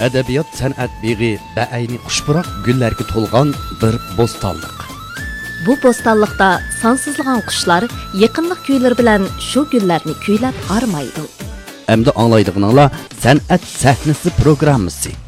adabiyot san'at beg'i ba'ayni xushpuroq gullarga to'lgan bir bo'stonliq. Bu bo'stonliqda sonsizlagan qushlar yaqinlik kuylar bilan shu gullarni kuylab armaydi. Endi anglaydiganlar san'at sahnasi programmasi.